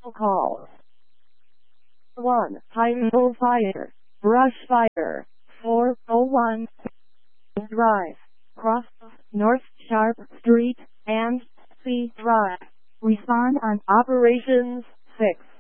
calls. 1. Pineville Fire, Brush Fire, 401 Drive, cross North Sharp Street and C Drive. Respond on Operations 6.